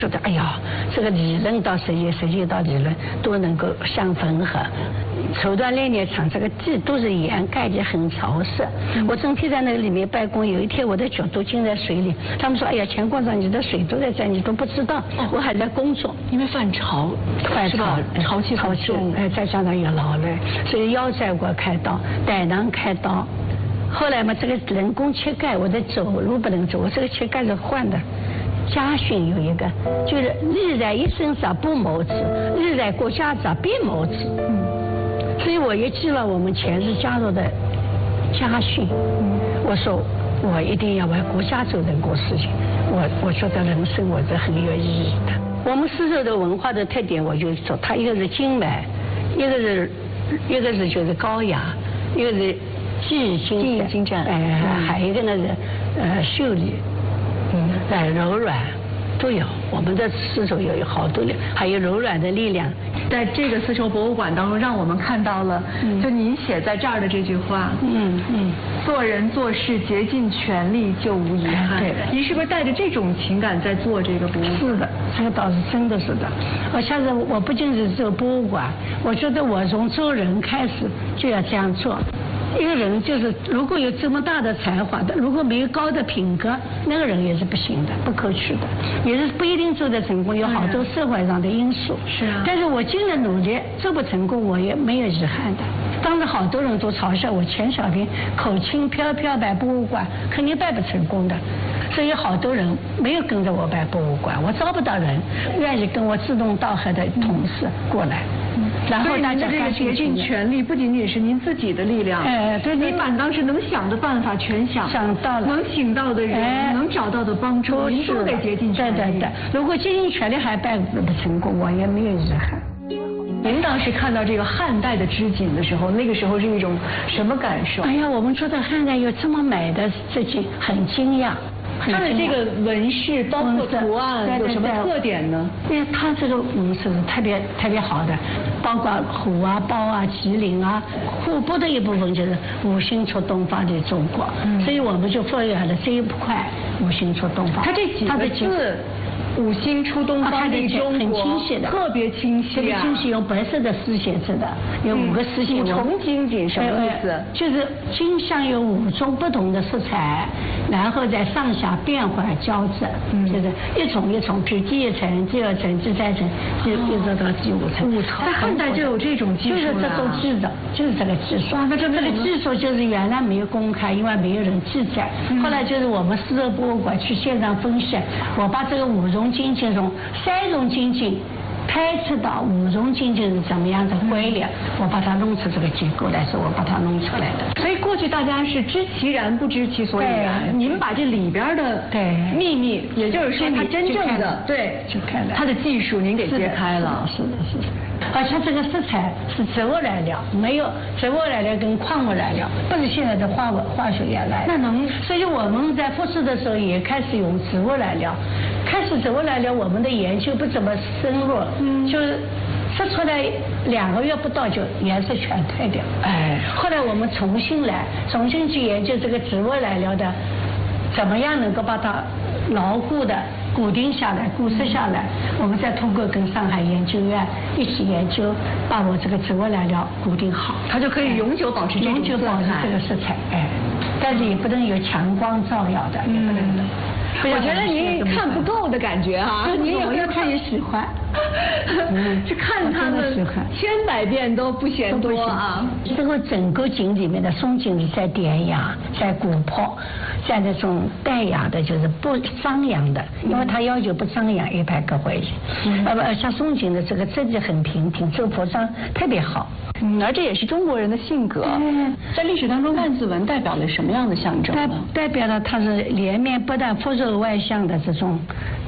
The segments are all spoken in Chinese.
觉得哎呀，这个理论到实践，实践到理论都能够相吻合。绸缎炼炼厂这个地都是盐盖的，很潮湿。我整天在那个里面办公，有一天我的脚都浸在水里。他们说：“哎呀，钱馆长，你的水都在这，你都不知道。”我还在工作， 因为犯潮， 是吧？ 潮气很重， 再加上也劳累，所以腰椎给我开刀，胆囊开刀。后来嘛，这个人工切盖，我的走路不能走，我这个切盖是换的。家训有一个，就是日在一身上不谋之，日在国家者必谋之。所以我也记了我们前世加入的家训。我说我一定要为国家做任何事情。我觉得人生我是很有意义的。我们丝绸的文化的特点，我就说它一个是精美，一个是就是高雅，一个是技艺精湛，还有一个呢是秀丽。柔软都有，我们的丝绸有好多力，还有柔软的力量。 在这个丝绸博物馆当中，让我们看到了，就您写在这儿的这句话，做人做事竭尽全力就无遗憾。 对， 您是不是带着这种情感在做这个博物馆？ 是的，这个倒是真的是的。下次我不仅是做博物馆，我觉得我从做人开始就要这样做。一个人就是如果有这么大的才华的，如果没有高的品格，那个人也是不行的，不可取的，也是不一定做得成功，有好多社会上的因素。 是啊。 但是我尽了努力，做不成功，我也没有遗憾的。当时好多人都嘲笑我钱小平口轻飘飘摆博物馆，肯定办不成功的。所以好多人没有跟着我办博物馆，我招不到人愿意跟我志同道合的同事过来。然后大家竭尽全力，不仅仅是您自己的力量， 对， 您满当时能想的办法全想到了， 能请到的人，能找到的帮助，您都得竭尽全力。 对，如果竭尽全力还办不成功，我也没有遗憾。 您当时看到这个汉代的织锦的时候，那个时候是一种什么感受？ 哎呀，我们觉得汉代有这么美的织锦，很惊讶。 它的这个纹饰包括图案有什么特点呢？ 因为它这个纹饰是特别好的，包括虎啊、豹啊、麒麟啊，互补的一部分就是五行出东方的中国，所以我们就发扬了这一块五行出东方。 它这几个字。五星出东方的中国， 很清晰的， 特别清晰， 特别清晰，用白色的丝写字的，有5个丝写。 五重金锦什么意思？ 就是金像有5种不同的色彩，然后在上下变换交织，就是一重一重，比如第1层、第2层、第3层，一直到第5层。 在汉代就有这种技术了。 就是这种技术，就是这个技术。 那这个技术就是原来没有公开，因为没有人记载。后来就是我们丝绸博物馆去现场分析，我把这个5种金锦中3种金锦拍测到5种金锦是怎么样的规律，我把它弄出这个结构来说，我把它弄出来的。 所以过去大家是知其然不知其所以然，您把这里边的秘密，也就是说它真正的就看了它的技术您给揭开了。 是的。而且这个色彩是植物染料，没有植物染料跟矿物染料，不是现在的化学染料。所以我们在复试的时候也开始用植物染料。开始植物染料我们的研究不怎么深入，就是试出来2个月不到就颜色全退掉。后来我们重新去研究这个植物染料的怎么样能够把它牢固的固定下来、固摄下来，我们再通过跟上海研究院一起研究，把我这个植物染料固定好， 它就可以永久保持这个色彩。但是也不能有强光照耀的，也不能。 我觉得您看不够的感觉哈， 您有没有看也喜欢？ 是看他们千百遍都不嫌多啊。 这个整个锦里面的松锦是在典雅，在古朴，在那种淡雅的，就是不张扬的，因为他要求不张扬，100个回去。像松锦的这个质地很平挺，这个服装特别好。 而这也是中国人的性格。在历史当中，万字纹代表了什么样的象征呢？ 代表了它是连面不但富柔外向的这种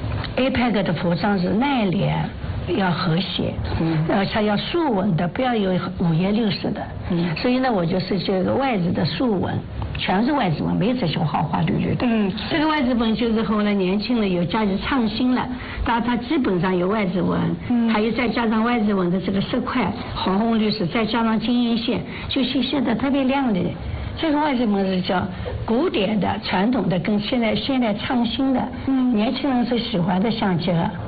APEC 的服装是内敛。要和谐，它要竖纹的，不要有5颜6色的。所以呢，我就是这个外字的竖纹，全是外字纹，没有这些花花绿绿的。这个外字纹就是后来年轻人有加以创新了，它基本上有外字纹，还有再加上外字纹的这个色块，红红绿色，再加上金银线，就显得特别亮丽。这个外字纹是叫古典的、传统的，跟现在创新的，年轻人所喜欢的相结合。